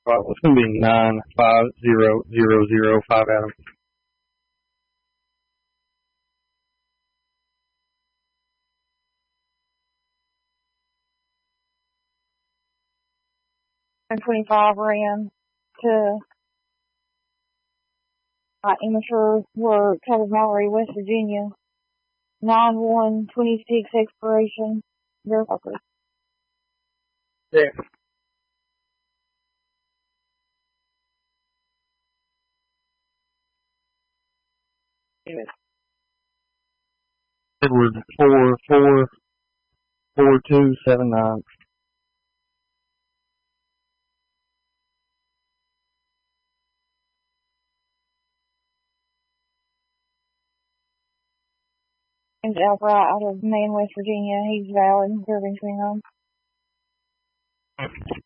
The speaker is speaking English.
spot was going to be 950005 Adam. And 25 ran to immature work, out of Mallory, West Virginia. 9/1/26 expiration. Verifier. Yeah. Edward 444279. James Albright out of Maine, West Virginia. He's valid. Serving 29.